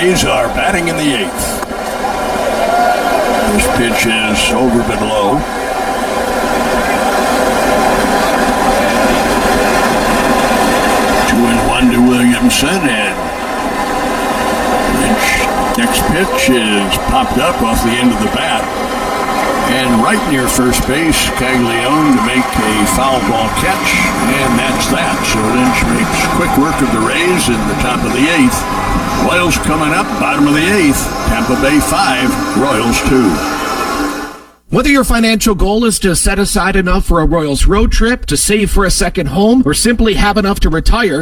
Rays are batting in the eighth. This pitch is over but low. 2-1 to Williamson, and next pitch is popped up off the end of the bat. And right near first base, Caglione to make a foul ball catch, and that's that. So Lynch makes quick work of the Rays in the top of the eighth. Royals coming up, bottom of the eighth. Tampa Bay 5, Royals 2. Whether your financial goal is to set aside enough for a Royals road trip, to save for a second home, or simply have enough to retire,